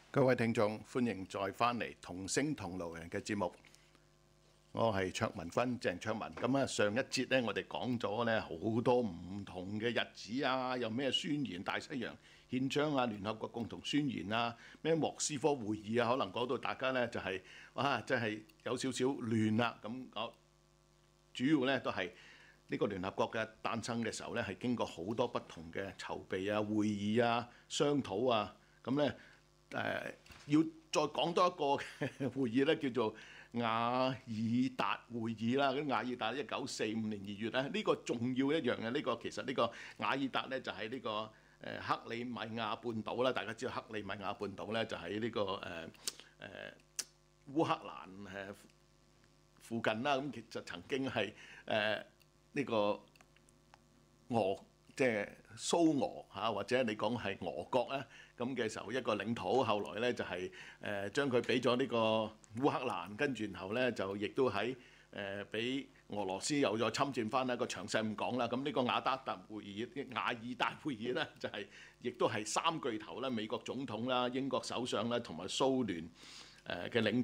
各位聽眾，歡迎再返嚟同聲同路人嘅節目。我係卓文君，鄭卓文。咁啊，上一節咧，我哋講咗咧好多唔同嘅日子啊，有咩宣言、大西洋憲章啊、聯合國共同宣言啊、咩莫斯科會議啊，可能講到大家咧就係、哇，真係有少少亂啦。咁我主要咧都係呢個聯合國嘅誕生嘅時候咧，係經過好多不同嘅籌備啊、會議啊、商討啊，咁咧。要再講多一個嘅會議咧，叫做雅爾達會議啦。咁雅爾達1945年2月咧，呢個重要一樣嘅。呢個其實呢個雅爾達咧就喺呢個克里米亞半島啦。大家知道克里米亞半島咧就喺呢個烏克蘭附近啦。咁其實曾經係呢個即係蘇俄嚇，或者你講係俄國咧咁嘅時候一個領土，後來咧就係將佢俾咗呢個烏克蘭，跟住然後咧就亦都喺俾俄羅斯有咗侵佔翻啦。個詳細唔講啦。咁呢個雅爾達會議咧就係亦都係三巨頭啦，美國總統啦、英國首相啦同埋蘇聯嘅領